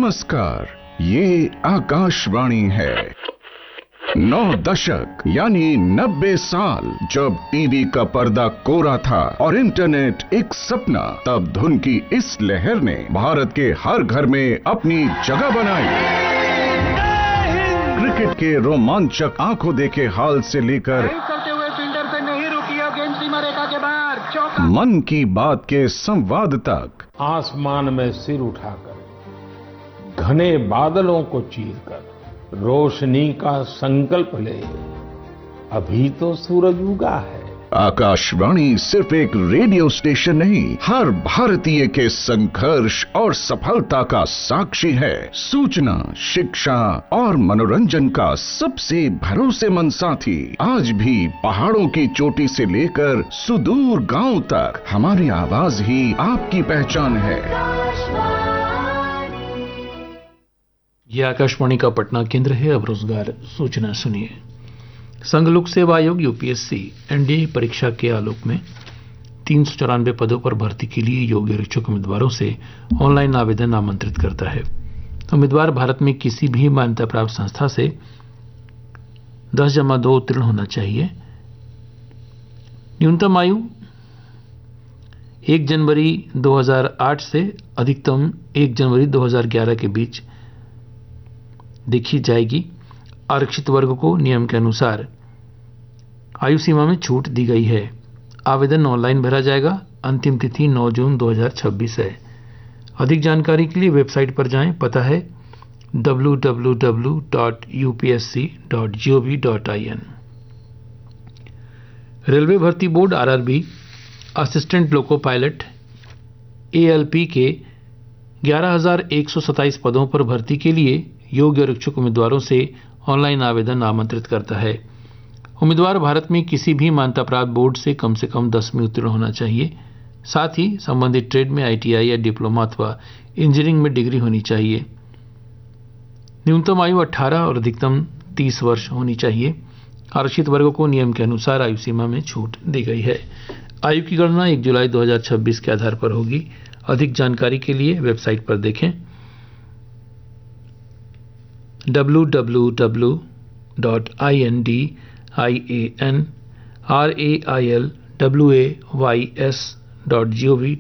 नमस्कार, ये आकाशवाणी है। 9 दशक यानी 90 साल जब टीवी का पर्दा कोरा था और इंटरनेट एक सपना, तब धुन की इस लहर ने भारत के हर घर में अपनी जगह बनाई। क्रिकेट के रोमांचक आंखों देखे हाल से लेकर मन की बात के संवाद तक, आसमान में सिर उठाकर घने बादलों को चीरकर रोशनी का संकल्प ले, अभी तो सूरज उगा है। आकाशवाणी सिर्फ एक रेडियो स्टेशन नहीं, हर भारतीय के संघर्ष और सफलता का साक्षी है। सूचना, शिक्षा और मनोरंजन का सबसे भरोसेमंद साथी। आज भी पहाड़ों की चोटी से लेकर सुदूर गांव तक हमारी आवाज ही आपकी पहचान है। यह आकाशवाणी का पटना केंद्र है। अब रोजगार सूचना सुनिए। संघ लोक सेवा आयोग यूपीएससी एनडीए परीक्षा के आलोक में 394 पदों पर भर्ती के लिए योग्य इच्छुक उम्मीदवारों से ऑनलाइन आवेदन आमंत्रित करता है। उम्मीदवार भारत में किसी भी मान्यता प्राप्त संस्था से 10+2 उत्तीर्ण होना चाहिए। न्यूनतम आयु 1 जनवरी 2008 से अधिकतम 1 जनवरी 2011 के बीच देखी जाएगी। आरक्षित वर्ग को नियम के अनुसार आयु सीमा में छूट दी गई है। आवेदन ऑनलाइन भरा जाएगा। अंतिम तिथि 9 जून 2026 है। अधिक जानकारी के लिए वेबसाइट पर जाएं। पता है www.upsc.gov.in। रेलवे भर्ती board RRB assistant loco pilot ALP के 11,127 पदों पर भर्ती के लिए योग्य और इच्छुक उम्मीदवारों से ऑनलाइन आवेदन आमंत्रित करता है। उम्मीदवार भारत में किसी भी मान्यता प्राप्त बोर्ड से कम 10वीं उत्तीर्ण होना चाहिए। साथ ही संबंधित ट्रेड में आईटीआई या डिप्लोमा अथवा इंजीनियरिंग में डिग्री होनी चाहिए। न्यूनतम आयु 18 और अधिकतम 30 वर्ष होनी चाहिए। आरक्षित वर्ग को नियम के अनुसार आयु सीमा में छूट दी गई है। आयु की गणना 1 जुलाई 2026 के आधार पर होगी। अधिक जानकारी के लिए वेबसाइट पर देखें www.indianrailways.gov.in।